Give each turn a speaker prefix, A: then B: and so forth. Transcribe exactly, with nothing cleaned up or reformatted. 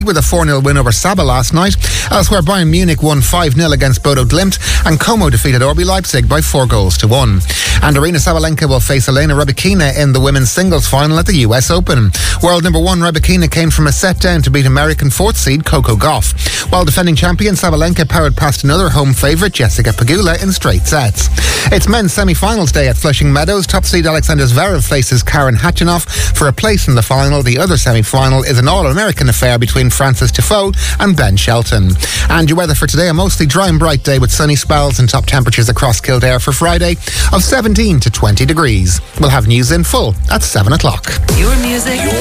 A: with a four nil win over Saba last night. Elsewhere, Bayern Munich won five nil against Bodo Glimt, and Como defeated R B Leipzig by four goals to one. And Aryna Sabalenka will face Elena Rybakina in the women's singles final at the U S Open. World number one Rybakina came from a set down to beat American fourth seed Coco Gauff, while defending champion Sabalenka powered past another home favourite Jessica Pegula in straight sets. It's men's semi-finals day at Flushing Meadows. Top seed Alexander Zverev faces Karen Khachanov for a place in the final. The other semi-final is an all-American affair between Francis Tiafoe and Ben Shelton. And your weather for today, a mostly dry and bright day with sunny spells and top temperatures across Kildare for Friday of seventeen to twenty degrees. We'll have news in full at seven o'clock.
B: Your music.